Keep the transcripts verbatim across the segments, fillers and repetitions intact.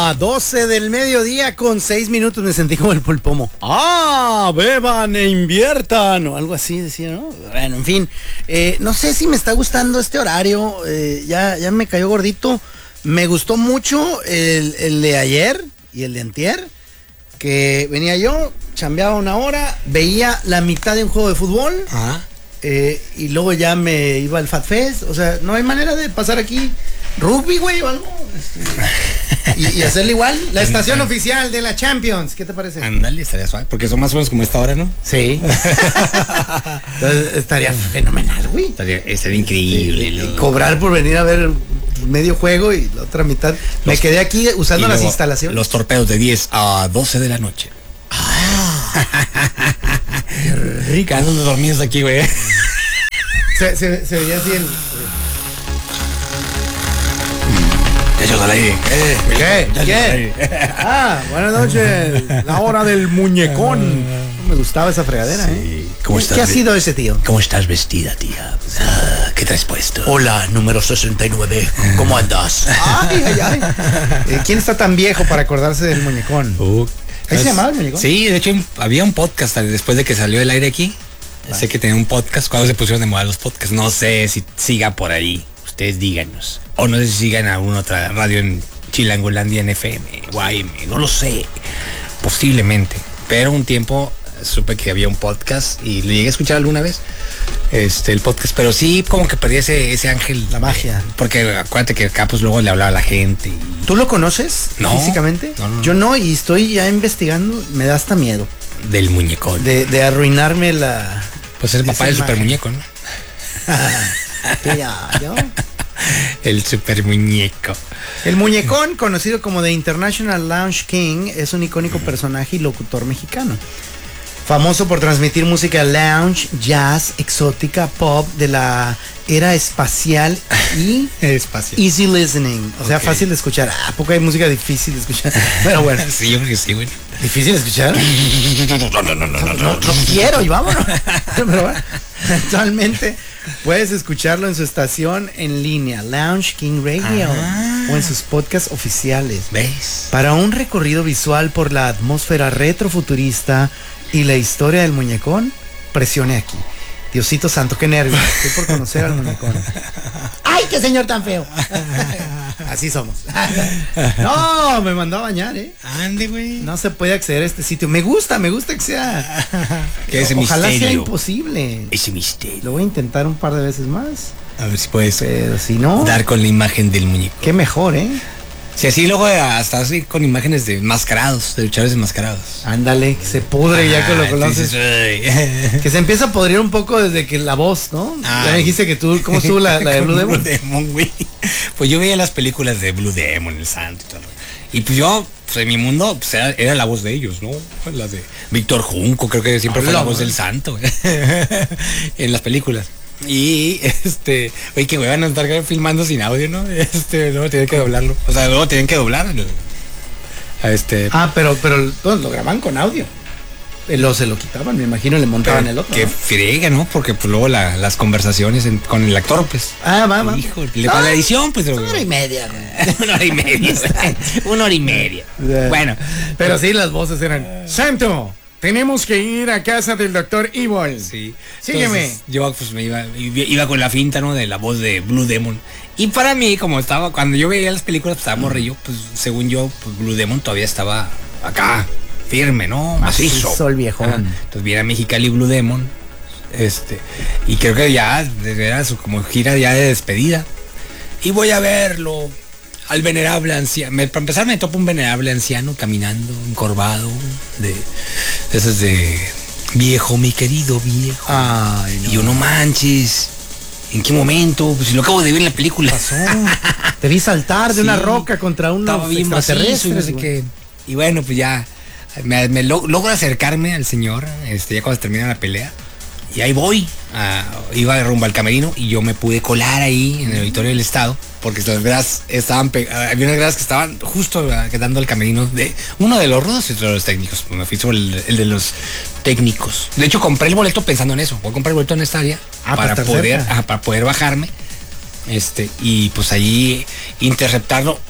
Ah, doce del mediodía con seis minutos. Me sentí como el pulpomo. Ah, beban e inviertan. O algo así decía, ¿no? Bueno, en fin. Eh, no sé si me está gustando este horario. Eh, ya, ya me cayó gordito. Me gustó mucho el, el de ayer y el de antier. Que venía yo, chambeaba una hora, veía la mitad de un juego de fútbol. Ajá. Eh, y luego ya me iba al Fat Fest. O sea, no hay manera de pasar aquí rugby, güey, o algo. Este, y, y hacerle igual. La estación oficial de la Champions. ¿Qué te parece? Ándale, estaría suave. Porque son más o menos como esta hora, ¿no? Sí. Entonces, estaría fenomenal, güey. Estaría, estaría increíble. Y, y cobrar por venir a ver medio juego y la otra mitad. Los, me quedé aquí usando las instalaciones. Los torpedos de diez a doce de la noche. Ah. Qué rico. Quedándonos dormidos aquí, güey. Se, se, se veía así el... Ellos al aire. Eh, ¿Qué? ¿Qué? Ah, buenas noches. La hora del muñecón. Me gustaba esa fregadera, sí. ¿eh? ¿Cómo ¿Qué, estás ¿Qué ha sido ese tío? ¿Cómo estás vestida, tía? Ah, ¿qué traes puesto? Hola, número sesenta y nueve. ¿Cómo andas? Ay, ay, ay. Eh, ¿Quién está tan viejo para acordarse del muñecón? Uh, ¿Ahí se llamaba el muñecón? Sí, de hecho había un podcast después de que salió del aire aquí. Vale. Sé que tenía un podcast cuando se pusieron de moda los podcasts. No sé si siga por ahí. Ustedes díganos. O no sé si sigan a alguna otra radio en Chilangolandia en F M o A M. No lo sé. Posiblemente. Pero un tiempo supe que había un podcast y lo llegué a escuchar alguna vez. Este, el podcast. Pero sí, como que perdí ese, ese ángel. La magia. Porque acuérdate que acá pues luego le hablaba a la gente. Y... ¿Tú lo conoces? No. Físicamente. No, no, Yo no, y estoy ya investigando. Me da hasta miedo. Del muñecón. De, de arruinarme la... Pues es el papá del super muñeco, ¿no? Tía, ¿yo? El super muñeco. El muñecón, conocido como The International Lounge King, es un icónico personaje y locutor mexicano. Famoso por transmitir música lounge, jazz, exótica, pop de la era espacial y espacial. Easy listening. O sea, okay. Fácil de escuchar. ¿A poco hay música difícil de escuchar? Pero bueno. Sí, yo creo que sí, güey. ¿Difícil de escuchar? No, no, no, no, no, no, no, no quiero y vámonos. Pero bueno, actualmente puedes escucharlo en su estación en línea, Lounge King Radio, ah. o en sus podcasts oficiales. ¿Ves? Para un recorrido visual por la atmósfera retrofuturista y la historia del muñecón, presione aquí. Diosito santo, qué nervios. Estoy por conocer al muñecón. ¡Ay, qué señor tan feo! Así somos. No, me mandó a bañar, ¿eh? Ande, güey. No se puede acceder a este sitio. Me gusta, me gusta que sea. Que ese Ojalá misterio. sea imposible. Ese misterio. Lo voy a intentar un par de veces más. A ver si puedes. Pero si no. Dar con la imagen del muñeco. Qué mejor, ¿eh? Si así luego hasta así con imágenes de mascarados, de luchadores enmascarados. Ándale, que se pudre ah, ya que lo conoces. Que se empieza a podrir un poco desde que la voz, ¿no? Ay. Ya me dijiste que tú, ¿cómo estuvo la, la de Blue Demon? Blue Demon, güey. Pues yo veía las películas de Blue Demon, el santo y todo. Y pues yo, pues en mi mundo, pues era, era la voz de ellos, ¿no? La de Víctor Junco, creo que siempre Hola, fue la voz man. del santo, güey. En las películas. Y este, oye, que me van a estar filmando sin audio, ¿no? Este, luego tienen que doblarlo. O sea, luego tienen que doblarlo. A este. Ah, pero, pero pues, lo graban con audio. Lo se lo quitaban, me imagino, le montaban el otro. Que ¿no? friega, ¿no? Porque pues luego la, las conversaciones en, con el actor, pues. Ah, va, va. Hijo, le no, la edición, pues. Una hora y media, güey. Una hora y media. Una hora y media. Bueno. Pero sí, las voces eran. ¡Santo! Tenemos que ir a casa del doctor Evil. Sí. Sígueme. Entonces, yo pues me iba, iba con la finta, ¿no? De la voz de Blue Demon. Y para mí, como estaba, cuando yo veía las películas, pues, estaba morrillo, pues según yo, pues Blue Demon todavía estaba acá, firme, ¿no? Macizo. Macizo el viejón. Ajá. Entonces viene a Mexicali Blue Demon. Este. Y creo que ya era su como gira ya de despedida. Y voy a verlo. Al venerable anciano. Me, para empezar me topo un venerable anciano caminando, encorvado, de, de esas de viejo, mi querido viejo. Ay, no. Y yo, no manches. ¿En qué momento? Pues si lo acabo de ver en la película. ¿Qué pasó? Te vi saltar de sí, una roca contra un extraterrestre. No sé qué. Y bueno, pues ya me, me lo, logro acercarme al señor, este, ya cuando se termina la pelea. Y ahí voy, uh, iba rumbo al camerino y yo me pude colar ahí en el auditorio del estado, porque las gradas estaban, pe- había unas gradas que estaban justo uh, quedando el camerino de uno de los rudos y otro de los técnicos. Me fui sobre el, el de los técnicos. De hecho, compré el boleto pensando en eso. Voy a comprar el boleto en esta área ah, para poder, uh, para poder bajarme, este, y pues allí interceptarlo.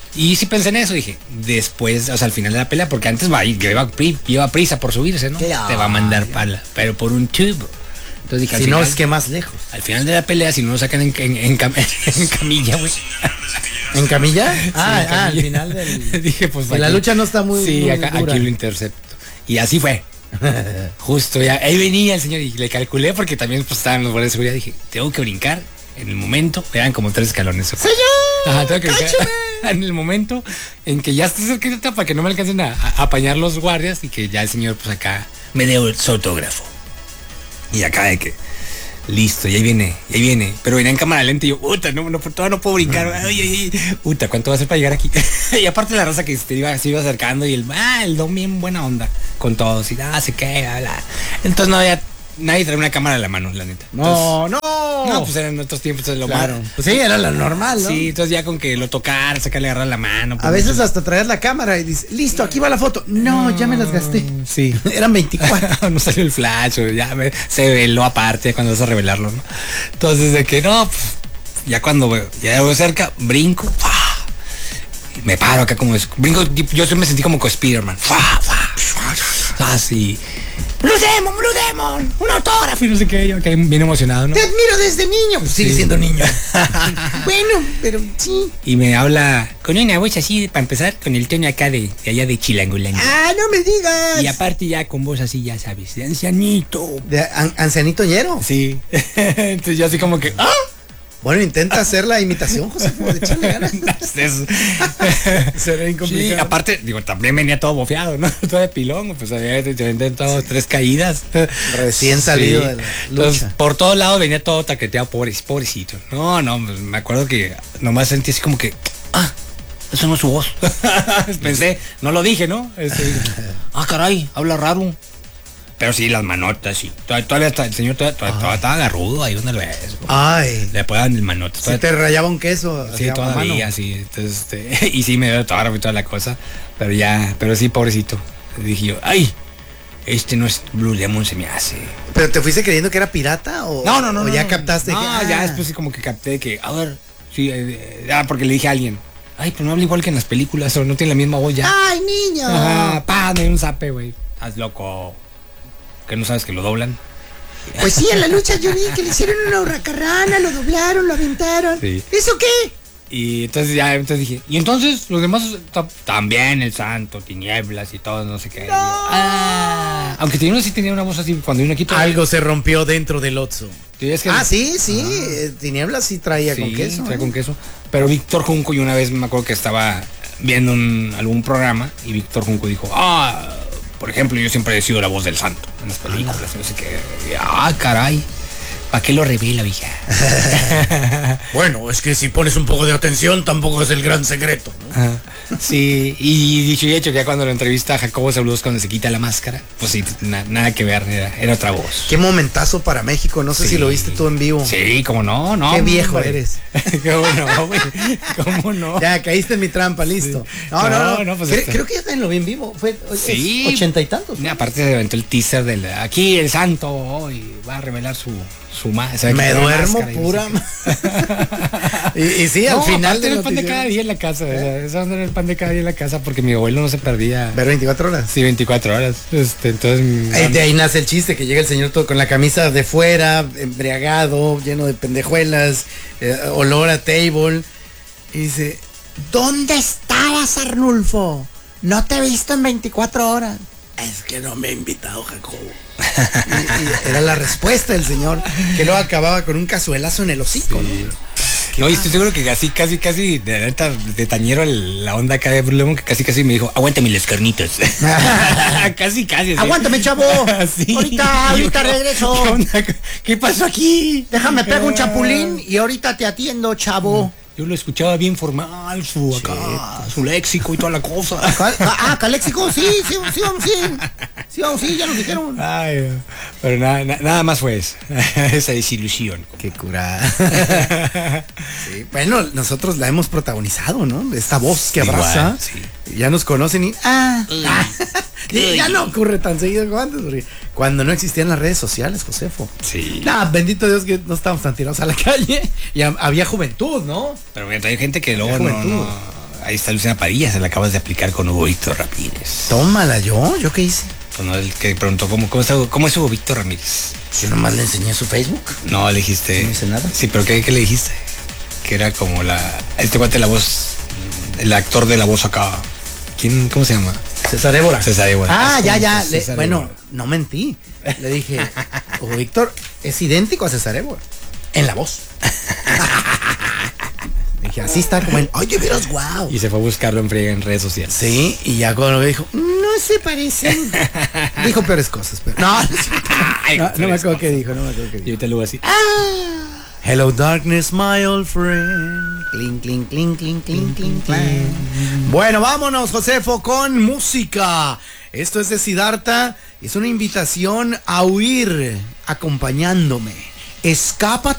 Y sí pensé en eso, dije, después, o sea, al final de la pelea, porque antes va, lleva, pri- lleva prisa por subirse, ¿no? Claro. Te va a mandar pala, pero por un tubo. Entonces dije, al Si no, final- es que más lejos. Al final de la pelea, si no lo sacan en, en, en, cam- en camilla, güey. ¿En camilla? ah, en ah, al camilla. final del... Dije, pues que la aquí- lucha no está muy, Sí, muy acá, dura. aquí lo intercepto. Y así fue. Justo, ya, ahí venía el señor y le calculé porque también pues, estaban los guardias de seguridad. Dije, tengo que brincar en el momento, eran como tres escalones. ¡Señor! Ajá, tengo que brincar ¡Cáchame! en el momento en que ya esté cerquita para que no me alcancen a, a apañar los guardias y que ya el señor pues acá me dé su autógrafo. Y acá de que listo, y ahí viene, y ahí viene. Pero venía en cámara lenta y yo, puta, no, no, todavía no puedo brincar. Ay, ay, ay. Puta, ¿cuánto va a ser para llegar aquí? Y aparte la raza que se iba, se iba acercando y el, ah, el don bien buena onda con todos. Y nada, se queda, bla. Entonces no había, nadie traía una cámara a la mano, la neta. No, no. No, pues eran otros tiempos, entonces lo Claro. malo. Pues sí, era lo normal, ¿no? Sí, entonces ya con que lo tocar, sacarle agarrar la mano. A pues, veces muchos- hasta traías la cámara y dices, listo, aquí va la foto. No, ya me las gasté. Sí. Eran veinticuatro. No salió el flash, o ya me- se veló aparte cuando vas a revelarlo, ¿no? Entonces de que no, pues, ya cuando veo, ya veo cerca, brinco, ¡fua! Y me paro acá como es, brinco, yo me sentí como con Spider-Man, ¡fua! ¡fua! Así, Blue Demon, Blue Demon, un autógrafo y no sé qué, yo acá bien emocionado, ¿no? Te admiro desde niño. Pues sigue Sí. siendo niño. Bueno, pero sí. Y me habla con una voz así, para empezar, con el tono acá de, de allá de Chilangolandia. Ah, no me digas. Y aparte ya con voz así, ya sabes, de ancianito. De an- ancianito ñero. Sí. Entonces yo así como que, ¡ah! Bueno, intenta hacer la imitación, José. De echarle ganas. Eso. Será Sí, incomplicado. aparte, digo, también venía todo bofeado, ¿no? Todo de pilón, pues había intentado tres caídas. Recién salido Sí. de la Entonces, lucha. por todos lados venía todo taqueteado, pobre, pobrecito. No, no, pues, me acuerdo que nomás sentí así como que, ah, eso no es su voz. Pensé, no lo dije, ¿no? Este, ah, caray, habla raro. Pero sí, las manotas, sí. Todavía, todavía está, el señor todavía, todavía, todavía estaba agarrudo ahí donde lo ves. Ay. Le puedan el manotas. Si te rayaba un queso. Sí, así a mano. todavía, sí. Entonces, este, y sí me dio autógrafo y toda la cosa. Pero ya, pero sí, pobrecito. Dije yo, ay, este no es Blue Demon, se me hace. ¿Pero te fuiste creyendo que era pirata o, No, no, no. o no, ya no. captaste No, que ah, ya después sí como que capté de que, a ver, sí, eh, ah, porque le dije a alguien, ay, pero no habla igual que en las películas, o no tiene la misma voz ya. ¡Ay, niño! Ajá, pa, me dio un zape, güey. Estás loco. Que no sabes que lo doblan. Pues sí, en la lucha yo vi que le hicieron una hurracarrana, lo doblaron, lo aventaron. Sí. ¿Eso qué? Y entonces ya, entonces dije, y entonces los demás ta- también el santo, tinieblas y todo, no sé qué. Y yo, ah, aunque tenía uno sí tenía una voz así cuando uno quita. Algo se rompió dentro del Otso. Sí, es que- Ah, sí, sí. eh, Tinieblas sí traía sí, con queso. trae ¿eh? con queso. Pero Víctor Junco, y una vez me acuerdo que estaba viendo un, algún programa y Víctor Junco dijo, ah, por ejemplo, yo siempre he sido la voz del santo en las películas, no sé qué. Y, ah, caray. ¿Para qué lo revela, vieja? Bueno, es que si pones un poco de atención tampoco es el gran secreto, ¿no? Ajá. Sí, y dicho y hecho, ya cuando lo entrevista a Jacobo Saludos cuando se quita la máscara, pues sí, na- nada que ver, era, era otra voz. Qué momentazo para México, no sé Sí. si lo viste tú en vivo. Sí, cómo no, no. Qué viejo hombre. eres. ¿Cómo no, güey? ¿Cómo no? Ya, caíste en mi trampa, listo. No, no, No, no. no, pues Cre- está. creo que yo también lo vi en vivo. Fue es Sí. ochenta y tantos. Y aparte se aventó el teaser del aquí el santo hoy va a revelar su su ma- se va a Me quitar la duermo máscara y no pura. sé. y, y sí, al No, final aparte de era el pan de cada día en la casa, o sea, eso era el pan de cada día en la casa porque mi abuelo no se perdía. Ver veinticuatro horas. Sí, veinticuatro horas. Este, entonces mi- Eh, de ahí nace el chiste, que llega el señor todo con la camisa de fuera, embriagado, lleno de pendejuelas, eh, olor a table. Y dice, ¿dónde estabas, Arnulfo? No te he visto en veinticuatro horas. Es que no me he invitado, Jacobo. y, y era la respuesta del señor, que luego acababa con un cazuelazo en el hocico, ¿no? No, y estoy seguro que casi, casi, casi, de neta, de tañero el- la onda acá de Blue Demon, que casi, casi me dijo, aguántame las carnitas. casi, casi. así. Aguántame, chavo. Sí. Ahorita, ahorita Y yo, regreso. ¿Qué onda? ¿Qué pasó aquí? Déjame pego un chapulín y ahorita te atiendo, chavo. Yo lo escuchaba bien formal, su acá, su léxico y toda la cosa. Cal- Ah, Caléxico, sí, sí, sí, vamos, sí. Sí, vamos, sí, ya nos dijeron. Ay, no. Pero nada, na- nada más fue eso. Esa desilusión. Qué curada. Sí, bueno, nosotros la hemos protagonizado, ¿no? Esta voz que abraza. Igual, sí. Ya nos conocen y. Ah, Uy. ah. Y ya Uy. no ocurre tan seguido como antes, porque cuando no existían las redes sociales, Josefo. Sí. Nah, bendito Dios que no estábamos tan tirados a la calle. Y ha- había juventud, ¿no? Pero mira, hay gente que luego La no, juventud. no- ahí está Luciana Padilla, se la acabas de aplicar con Hugo Víctor Ramírez. Tómala, ¿yo? ¿Yo qué hice? Bueno, el que preguntó cómo, cómo, está, cómo es Hugo Víctor Ramírez. Yo nomás le enseñé su Facebook. No, le dijiste. No hice nada. Sí, pero ¿qué, qué le dijiste? Que era como la. Este cuate la voz. El actor de la voz acá. ¿Quién? ¿Cómo se llama? César Évora. César Évora. Ah, Es ya, como ya. que Le- César bueno, Évora. no mentí. Le dije, Hugo Víctor es idéntico a César Évora. En la voz. Dije, así está como en. Oye, vieras, wow. Y se fue a buscarlo en friega en redes sociales. Sí, y ya cuando lo dijo, no se parecen. Dijo peores cosas, pero. No, no, Ay, no, no me peores acuerdo qué dijo, no me acuerdo qué Y dijo. ahorita luego así. Hello darkness, my old friend. Cling, cling, cling, cling, cling, cling, cling. Bueno, vámonos, Josefo, con música. Esto es de Siddhartha. Es una invitación a huir acompañándome. Escápate.